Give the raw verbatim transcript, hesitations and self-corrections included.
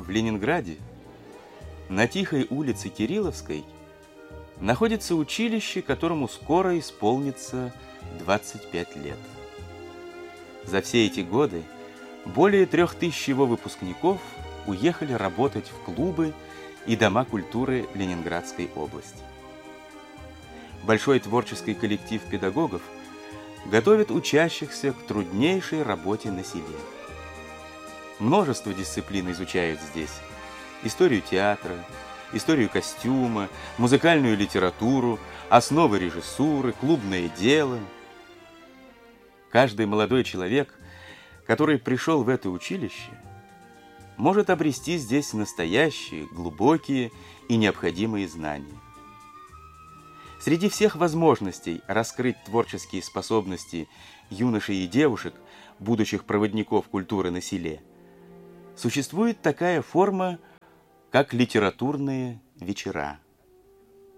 В Ленинграде, на тихой улице Кирилловской, находится училище, которому скоро исполнится двадцать пять лет. За все эти годы более трех тысяч его выпускников уехали работать в клубы и дома культуры Ленинградской области. Большой творческий коллектив педагогов готовит учащихся к труднейшей работе на селе. Множество дисциплин изучают здесь: историю театра, историю костюма, музыкальную литературу, основы режиссуры, клубное дело. Каждый молодой человек, который пришел в это училище, может обрести здесь настоящие, глубокие и необходимые знания. Среди всех возможностей раскрыть творческие способности юношей и девушек, будущих проводников культуры на селе, существует такая форма, как литературные вечера.